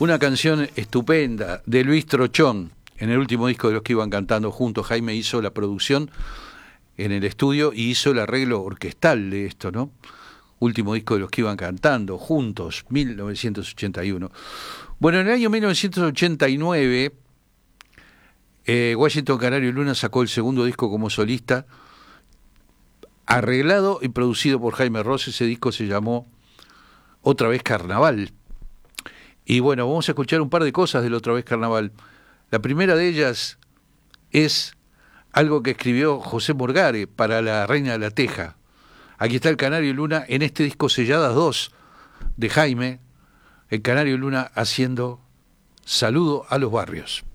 Una canción estupenda de Luis Trochón, en el último disco de los que iban cantando juntos. Jaime hizo la producción en el estudio y hizo el arreglo orquestal de esto, ¿no? Último disco de los que iban cantando juntos, 1981. Bueno, en el año 1989, Washington Canario Luna sacó el segundo disco como solista, arreglado y producido por Jaime Ross. Ese disco se llamó Otra vez Carnaval. Y bueno, vamos a escuchar un par de cosas del Otra vez Carnaval. La primera de ellas es algo que escribió José Morgare para La Reina de la Teja. Aquí está el Canario Luna en este disco Selladas 2 de Jaime, el Canario Luna haciendo Saludo a los Barrios.